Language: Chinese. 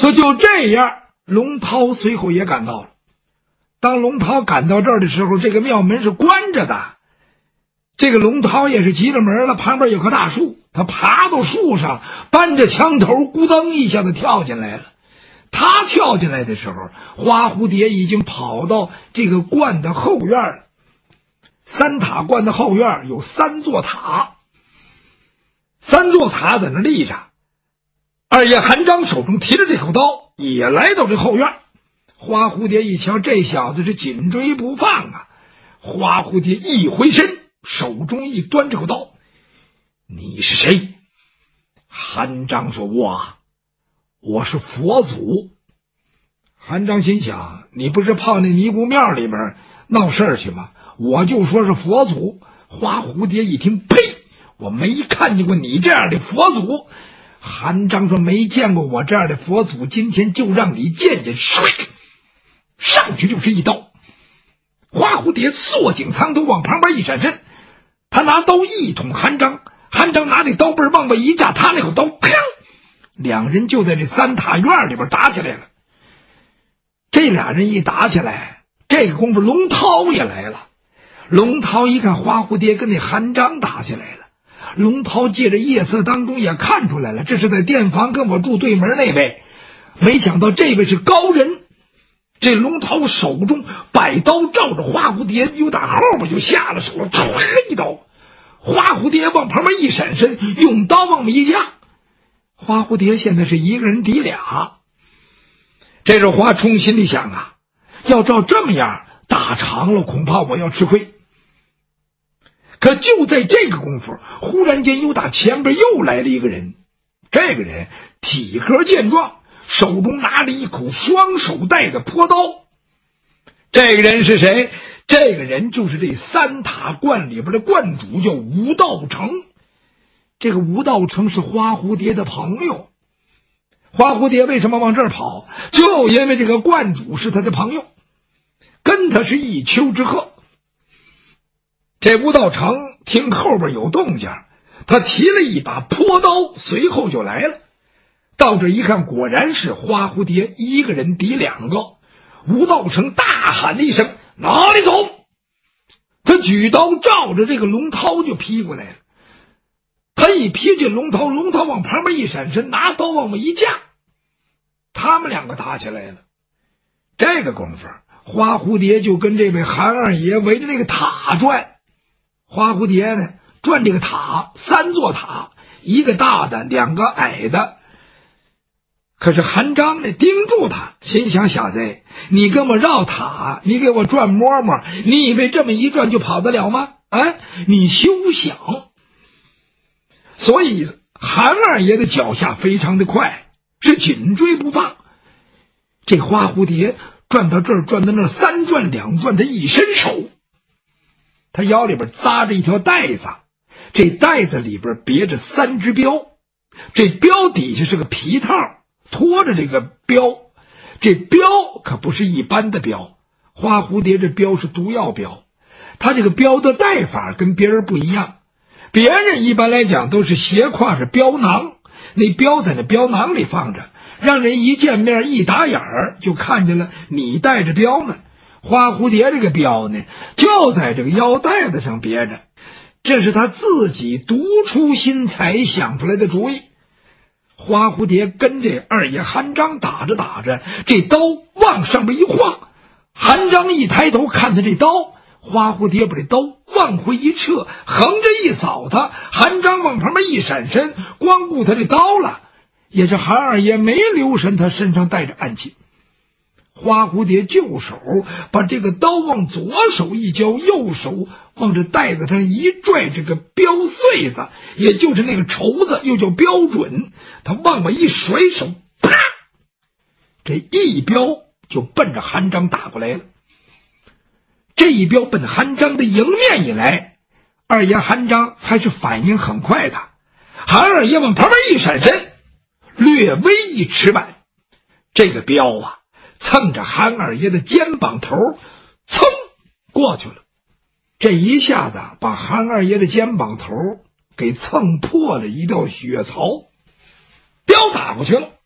可就这样，龙涛随后也赶到了。当龙涛赶到这儿的时候，这个庙门是关着的。这个龙涛也是急了门了，旁边有棵大树，他爬到树上，搬着枪头，咕噔一下子跳进来了。他跳进来的时候，花蝴蝶已经跑到这个观的后院了。三塔观的后院有3座塔，3座塔在那立着。二爷韩章手中提着这口刀，也来到这后院。花蝴蝶一瞧，这小子是紧追不放啊！花蝴蝶一回身，手中一端这口刀。你是谁？韩章说：我是佛祖。韩章心想，你不是泡那尼姑庙里边闹事去吗？我就说是佛祖。花蝴蝶一听，呸！我没看见过你这样的佛祖。韩章说：没见过我这样的佛祖，今天就让你见见。上去就是一刀。花蝴蝶缩颈藏头，往旁边一闪身，他拿刀一捅韩章，韩章拿这刀背往外一架，他那口刀砰，两人就在这3塔院里边打起来了。这俩人一打起来，这个功夫龙涛也来了。龙涛一看花蝴蝶跟那韩章打起来了，龙涛借着夜色当中也看出来了，这是在店房跟我住对门那位。没想到这位是高人。这龙涛手中摆刀照着花蝴蝶，又打后边就下了手了，唰一刀。花蝴蝶往旁边一闪身，用刀往外一架。花蝴蝶现在是一个人抵俩。这时候花冲心里想啊，要照这么样打长了，恐怕我要吃亏。可就在这个功夫，忽然间又打前边又来了一个人。这个人体格健壮，手中拿着一口双手带的坡刀。这个人是谁？这个人就是这3塔观里边的观主，叫吴道成。这个吴道成是花蝴蝶的朋友。花蝴蝶为什么往这儿跑？就因为这个观主是他的朋友，跟他是一丘之貉。这吴道成听后边有动静，他提了一把坡刀，随后就来了。到这一看，果然是花蝴蝶一个人抵2个。吴道成大喊了一声：哪里走！他举刀照着这个龙涛就劈过来了。他一劈这龙涛，龙涛往旁边一闪身，拿刀往外一架，他们2个打起来了。这个功夫，花蝴蝶就跟这位韩二爷围着那个塔转。花蝴蝶呢，转这个塔，3座塔，一个大的，2个矮的。可是韩章呢，盯住他，心想：小子，你跟我绕塔，你给我转摸摸，你以为这么一转就跑得了吗？你休想！所以韩二爷的脚下非常的快，是紧追不放。这花蝴蝶转到这儿，转到那儿，3转2转，他一伸手，他腰里边扎着一条带子，这带子里边别着3只镖，这镖底下是个皮套，拖着这个镖。这镖可不是一般的镖，花蝴蝶这镖是毒药镖，他这个镖的带法跟别人不一样。别人一般来讲都是斜挎着镖囊，那镖在那镖囊里放着，让人一见面一打眼儿就看见了你带着镖呢。花蝴蝶这个镖呢，就在这个腰带子上别着，这是他自己独出心裁想出来的主意。花蝴蝶跟这二爷韩章打着打着，这刀往上边一晃，韩章一抬头看他这刀，花蝴蝶把这刀往回一撤，横着一扫他，韩章往旁边一闪身，光顾他这刀了。也是韩二爷没留神他身上带着暗器。花蝴蝶就手把这个刀往左手一交，右手往这带子上一拽，这个镖穗子，也就是那个绸子，又叫标准，他往外一甩手，啪，这一镖就奔着韩章打过来了。这一镖奔韩章的迎面一来，二爷韩章还是反应很快的，韩二爷往旁边一闪身，略微一迟缓，这个镖啊蹭着韩二爷的肩膀头，噌过去了。这一下子把韩二爷的肩膀头给蹭破了一道血槽，镖打过去了。